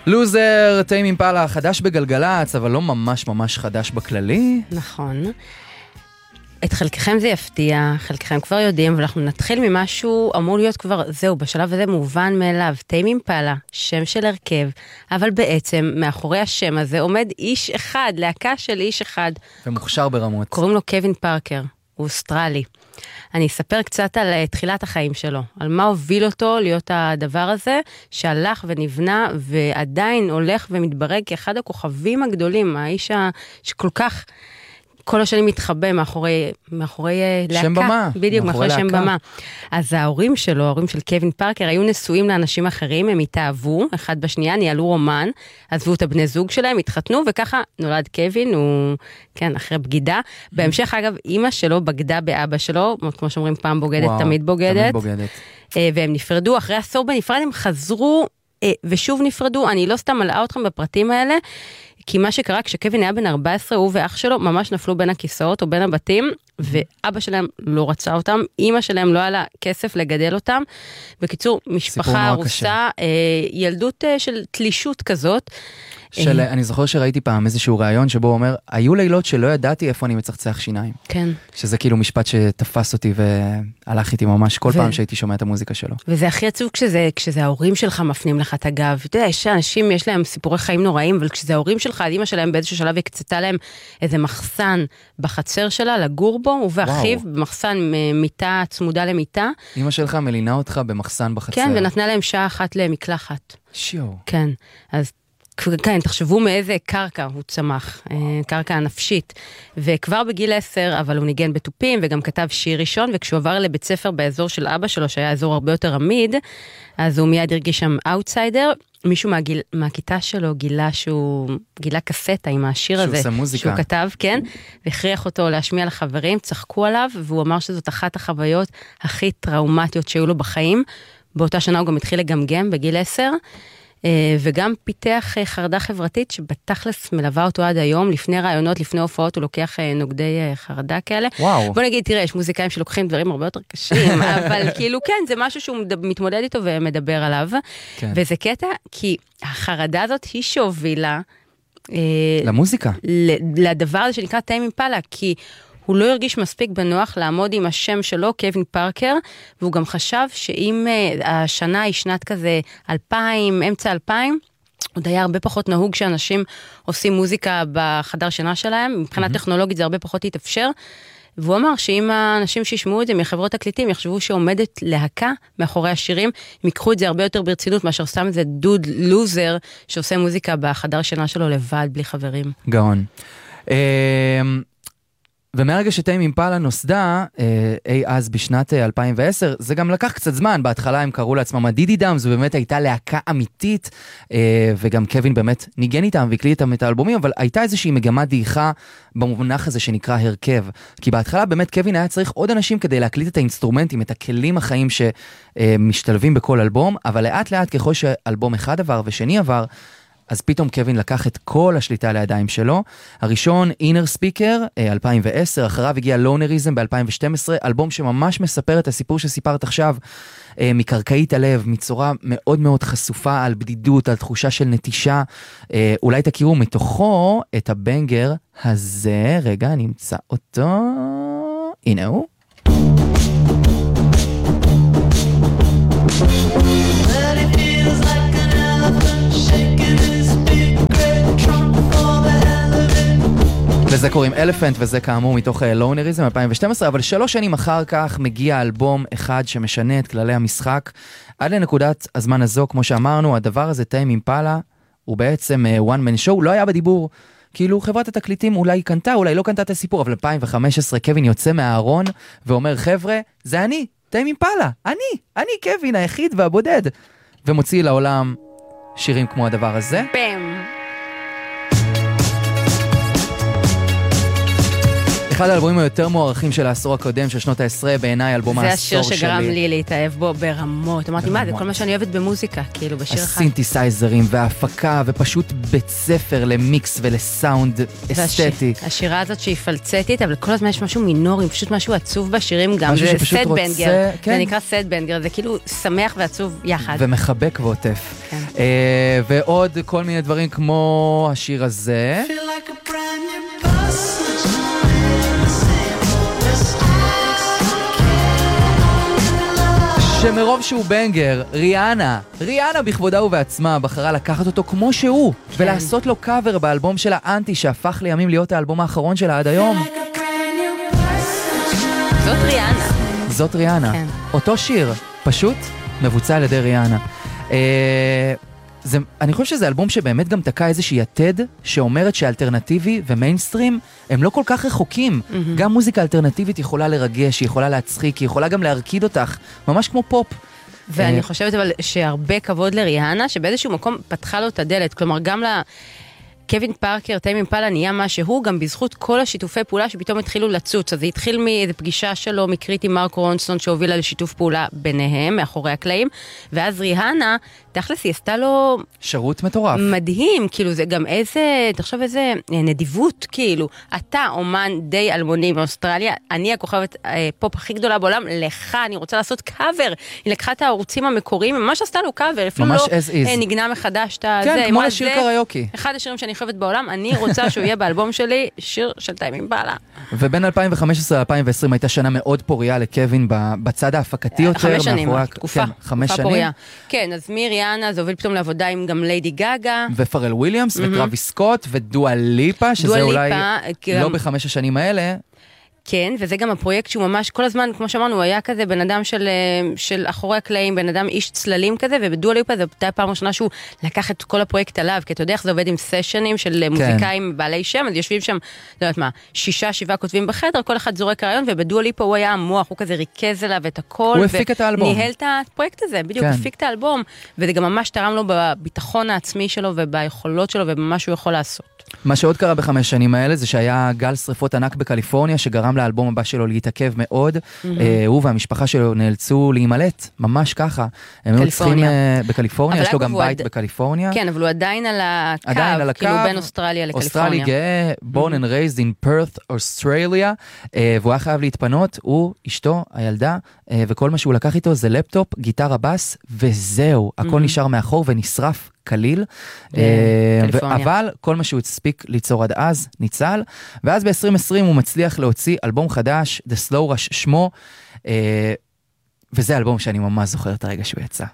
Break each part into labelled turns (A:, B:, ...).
A: לוזר, טיים אימפלה, חדש בגלגלץ, אבל לא ממש ממש חדש בכללי.
B: נכון. את חלקכם זה יפתיע, חלקכם כבר יודעים, ואנחנו נתחיל ממשהו אמור להיות כבר, זהו, בשלב הזה מובן מאליו, טיים אימפלה, שם של הרכב, אבל בעצם מאחורי השם הזה עומד איש אחד, להקה של איש אחד.
A: ומוכשר ברמות.
B: קוראים לו קווין פארקר, הוא אוסטרלי. אני אספר קצת על תחילת החיים שלו, על מה הוביל אותו להיות הדבר הזה, שהלך ונבנה ועדיין הולך ומתברג כאחד הכוכבים הגדולים, האיש שכל כך כל השנים מתחבא מאחורי להקה.
A: שם במה.
B: בדיוק, מאחורי שם במה. אז ההורים שלו, ההורים של קווין פארקר, היו נשואים לאנשים אחרים, הם התאהבו, אחד בשנייה, ניהלו רומן, עזבו את הבני זוג שלהם, התחתנו, וככה נולד קווין, הוא, כן, אחרי בגידה. בהמשך, אגב, אמא שלו בגדה באבא שלו, כמו שאומרים, פעם בוגדת, תמיד בוגדת. והם נפרדו, אחרי עשור בנפרד, הם חזרו, ושוב נפרדו. אני לא סתם מלאה אתכם בפרטים האלה, כי מה שקרה, כשקווין היה בן 14, הוא ואח שלו ממש נפלו בין הכיסאות או בין הבתים, ואבא שלהם לא רצה אותם, אמא שלהם לא היה לה כסף לגדל אותם. בקיצור, משפחה הרוסה, ילדות של תלישות כזאת.
A: אני זוכר שראיתי פעם איזשהו רעיון שבו הוא אומר, היו לילות שלא ידעתי איפה אני מצחצח שיניים.
B: כן. שזה
A: כאילו משפט שתפס אותי והלך איתי ממש כל פעם שהייתי שומע את המוזיקה שלו.
B: וזה הכי עצוב כשזה ההורים שלך מפנים לך את הגב. אתה יודע, שאנשים יש להם סיפורי חיים נוראים, אבל כשזה ההורים שלך, אמא שלהם באיזשהו שלב הקצתה להם איזה מחסן בחצר שלה לגור בו, ובאחיו במחסן מיטה צמודה למיטה.
A: אמא שלך מלינה אותך במחסן בחצר.
B: כן, ונתנה להם שעה אחת למקלחת. כן, אז כן, תחשבו מאיזה קרקע הוא צמח, קרקע נפשית, וכבר בגיל 10, אבל הוא ניגן בטופים, וגם כתב שיר ראשון, וכשהוא עבר לבית ספר באזור של אבא שלו, שהיה אזור הרבה יותר עמיד, אז הוא מיד הרגיש שם אאוטסיידר, מישהו מהכיתה שלו גילה קסטה עם השיר הזה, שהוא כתב, כן, והכריח אותו להשמיע לחברים, צחקו עליו, והוא אמר שזאת אחת החוויות הכי טראומטיות שהיו לו בחיים, באותה שנה הוא גם התחיל לגמגם בגיל 10, וגם פיתח חרדה חברתית שבתכלס מלווה אותו עד היום, לפני רעיונות, לפני הופעות, הוא לוקח נוגדי חרדה כאלה.
A: וואו.
B: בוא נגיד, תראה, יש מוזיקאים שלוקחים דברים הרבה יותר קשים, אבל כאילו כן, זה משהו שהוא מתמודד איתו ומדבר עליו. כן. וזה קטע, כי החרדה הזאת היא שהובילה
A: למוזיקה.
B: לדבר הזה שנקרא טיים אימפלה, כי הוא לא הרגיש מספיק בנוח לעמוד עם השם שלו, קווין פארקר, והוא גם חשב שאם השנה היא שנת כזה 2000, אמצע 2000, עוד היה הרבה פחות נהוג שאנשים עושים מוזיקה בחדר שינה שלהם, מבחינת טכנולוגית זה הרבה פחות יתאפשר, והוא אמר שאם האנשים שישמעו את זה מחברות תקליטים, יחשבו שעומדת להקה מאחורי השירים, הם יקחו את זה הרבה יותר ברצינות, מאשר סתם איזה דוד לוזר, שעושה מוזיקה בחדר שינה שלו לבד, בלי חברים.
A: גאון. ומהרגע שטיים אימפלה נוסדה, אז בשנת 2010, זה גם לקח קצת זמן, בהתחלה הם קראו לעצמם הדידי דאם, זו באמת הייתה להקה אמיתית, וגם קווין באמת ניגן איתם והקליט איתם את האלבומים, אבל הייתה איזושהי מגמת דעיכה במונח הזה שנקרא הרכב, כי בהתחלה באמת קווין היה צריך עוד אנשים כדי להקליט את האינסטרומנטים, את הכלים החיים שמשתלבים בכל אלבום, אבל לאט לאט ככל שאלבום אחד עבר ושני עבר, אז פתאום קווין לקח את כל השליטה לידיים שלו. הראשון, Inner Speaker, 2010, אחריו הגיע Lonerism ב-2012, אלבום שממש מספר את הסיפור שסיפרת עכשיו, מקרקעית הלב, מצורה מאוד מאוד חשופה על בדידות, על תחושה של נטישה. אולי תכירו מתוכו את הבנגר הזה, רגע, נמצא אותו, הנה הוא. לזה קוראים אלפנט, וזה כאמור מתוך לונריזם 2012, אבל 3 שנים אחר כך מגיע אלבום אחד שמשנה את כללי המשחק. עד לנקודת הזמן הזו, כמו שאמרנו, הדבר הזה, טיים אימפלה, הוא בעצם one man show, לא היה בדיבור, כאילו חברת התקליטים אולי קנתה, אולי לא קנתה את הסיפור, אבל 2015 קווין יוצא מהארון ואומר, חבר'ה, זה אני, טיים אימפלה, אני קווין היחיד והבודד, ומוציא לעולם שירים כמו הדבר הזה. אחד האלבומים היותר מוערכים של העשור הקודם, של שנות ה-10, בעיניי אלבום העשור שלי.
B: זה השיר שגרם לי להתאהב בו ברמות. אמרתי, מה, זה כל מה שאני אוהבת במוזיקה, כאילו בשיר אחד.
A: הסינתסייזרים וההפקה, ופשוט בית ספר למיקס ולסאונד אסתטי.
B: השירה הזאת שהיא פלצטית, אבל כל הזמן יש משהו מינורי, פשוט משהו עצוב בשירים גם. זה סט בנגר, זה נקרא סט בנגר, זה כאילו שמח ועצוב יחד.
A: ומחבק ועוטף. ועוד כל מיני דברים כמו השיר הזה. שמרוב שהוא בנגר, ריאנה בכבודה ובעצמה בחרה לקחת אותו כמו שהוא, ולעשות לו קאבר באלבום של האנטי שהפך לימים להיות האלבום האחרון שלה עד היום. זאת ריאנה. כן. אותו שיר, פשוט מבוצע על ידי ריאנה. אני חושב שזה אלבום שבאמת גם תקע איזושהי יתד שאומרת שאלטרנטיבי ומיינסטרים הם לא כל כך רחוקים. גם מוזיקה אלטרנטיבית יכולה לרגש, היא יכולה להצחיק, היא יכולה גם להרקיד אותך, ממש כמו פופ.
B: ואני חושבת אבל שהרבה כבוד לריאנה, שבאיזשהו מקום פתחה לו את הדלת, כלומר גם קווין פארקר, טיימי אימפלה נהיה מה שהוא, גם בזכות כל השיתופי פעולה שפתאום התחילו לצוץ. אז זה התחיל מאיזו פגישה שלו, מקרית עם מרק רונסון, שהובילה לשיתוף פעולה ביניהם, מאחורי הקלעים, ואז ריהנה, תכלס היא עשתה לו
A: שירות מטורף.
B: מדהים, כאילו זה גם תחשוב איזה נדיבות, כאילו, אתה אומן די אלמוני באוסטרליה, אני הכוכבת פופ הכי גדולה בעולם, לך אני רוצה לעשות קאבר. היא לקחה את הערוצים המקוריים, ממש עשתה לו קאבר, אפילו לא נגנה מחדש את זה.
A: כן, כמו לשיר קריוקי.
B: אחד השירים שאני חושבת בעולם, אני רוצה שהוא יהיה באלבום שלי, שיר של טיימי אימפלה.
A: ובין 2015 ל-2020 הייתה שנה מאוד פוריה לקווין בצד ההפקתי יותר.
B: 5 שנים, תקופה פוריה. כן, אז ריאנה, זה הוביל פתאום לעבודה עם גם ליידי גאגה.
A: ופרל וויליאמס, וטרוויס סקוט, ודואה ליפה, שזה אולי לא ב5 השנים האלה.
B: כן, וזה גם הפרויקט שהוא ממש, כל הזמן, כמו שאמרנו, הוא היה כזה בן אדם של אחורי הקלעים, בן אדם איש צללים כזה, ובדואה ליפה זה הייתה פעם ראשונה שהוא לקח את כל הפרויקט עליו, כי אתה יודע איך זה עובד עם סשנים של מוזיקאים בעלי שם, אז יושבים שם, לא יודעת מה, 6-7 כותבים בחדר, כל אחד זורק רעיון, ובדואה ליפה הוא היה המוח, הוא כזה ריכז עליו את הכל,
A: הוא הפיק את האלבום.
B: ניהל את הפרויקט הזה, בדיוק, הפיק את האלבום, וזה גם ממש תרם לו בביטחון העצמי שלו וביכולות שלו ובמה שהוא יכול לעשות.
A: מה שעוד קרה ב5 שנים האלה זה שהיה גל שריפות ענק בקליפורניה שגרם לאלבום הבא שלו להתעכב מאוד. הוא והמשפחה שלו נאלצו להימלט, ממש ככה. הם היו צריכים בקליפורניה, יש לו גם בית בקליפורניה.
B: כן, אבל הוא עדיין על הקו, כאילו בין אוסטרליה לקליפורניה.
A: אוסטרלי גאה, born and raised in Perth, Australia, והוא היה חייב להתפנות, הוא, אשתו, הילדה, וכל מה שהוא לקח איתו זה לפטופ, גיטרה בס, וזהו, הכל נשאר מאחור ונשרף קליל, אבל כל מה שהוא הספיק ליצור עד אז ניצל, ואז ב-2020 הוא מצליח להוציא אלבום חדש, The Slow Rush שמו, וזה אלבום שאני ממש זוכר את הרגע שהוא יצא.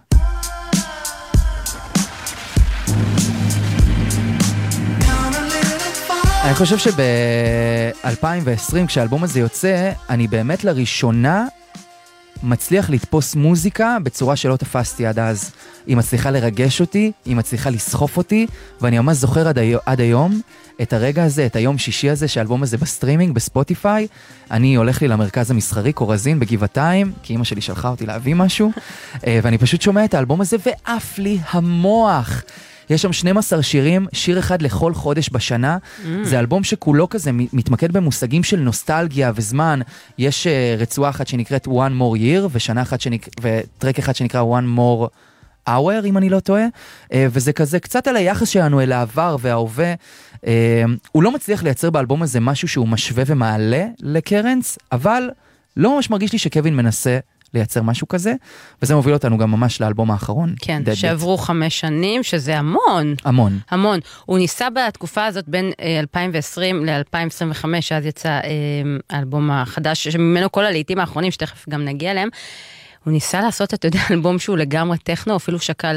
A: אני חושב שב-2020 כשהאלבום הזה יוצא, אני באמת לראשונה מצליח לתפוס מוזיקה בצורה שלא תפסתי עד אז. היא מצליחה לרגש אותי, היא מצליחה לסחוף אותי, ואני ממש זוכר עד היום את הרגע הזה, את היום שישי הזה, שהאלבום הזה בסטרימינג, בספוטיפיי. אני הולך לי למרכז המסחרי, קורזין, בגבעתיים, כי אמא שלי שלחה אותי להביא משהו, ואני פשוט שומע את האלבום הזה, ואף לי המוח. יש שם 12 שירים, שיר אחד לכל חודש בשנה. זה אלבום שכולו כזה מתמקד במושגים של נוסטלגיה וזמן. יש רצועה אחת שנקראת One More Year, וטרק אחד שנקרא One More Hour, אם אני לא טועה. וזה כזה קצת על היחס שלנו אל העבר וההווה. הוא לא מצליח לייצר באלבום הזה משהו שהוא משווה ומעלה לקרנס, אבל לא ממש מרגיש לי שקווין מנסה לייצר משהו כזה, וזה מוביל אותנו גם ממש לאלבום האחרון.
B: כן, שעברו 5 שנים, שזה המון.
A: המון.
B: המון. הוא ניסה בתקופה הזאת בין 2020 ל-2025, אז יצא האלבום החדש, שממנו כל הלעיתים האחרונים, שתכף גם נגיע אליהם, הוא ניסה לעשות, אתה יודע, אלבום שהוא לגמרי טכנו, אפילו שקל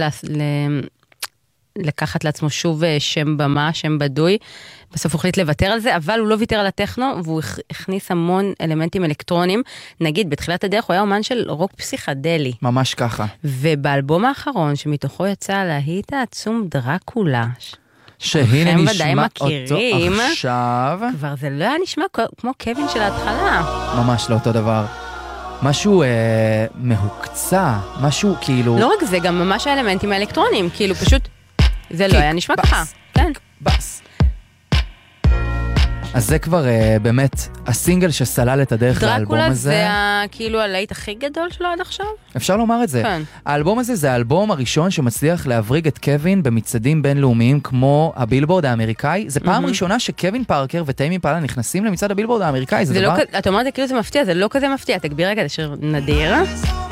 B: לקחת לעצמו שוב שם במה, שם בדוי, בסוף הוא החליט לוותר על זה, אבל הוא לא ויתר על הטכנו, והוא הכניס המון אלמנטים אלקטרונים, נגיד, בתחילת הדרך הוא היה אומן של רוק פסיכדלי.
A: ממש ככה.
B: ובאלבום האחרון, שמתוכו יצא להיט העצום דרקולה,
A: שהנה נשמע אותו
B: עכשיו. כבר זה לא היה נשמע כמו קווין של ההתחלה.
A: ממש לא אותו דבר. משהו מהוקצה, משהו כאילו...
B: לא רק זה, גם ממש האלמנטים האלקטרונים, כאילו פשוט... זה לא היה נשמע ככה, כן.
A: בס. אז זה כבר באמת הסינגל שסלל את הדרך לאלבום הזה.
B: דרקולה זה כאילו הלהיט הכי גדול שלו עד עכשיו?
A: אפשר לומר את זה. כן. האלבום הזה זה האלבום הראשון שמצליח להבריג את קווין במצעדים בינלאומיים כמו הבילבורד האמריקאי. זה פעם ראשונה שקווין פארקר וטיימי אימפלה נכנסים למצעד הבילבורד האמריקאי.
B: אתה אומר את זה כאילו זה מפתיע, זה לא כזה מפתיע. תגביר רגע, זה שיר נדיר.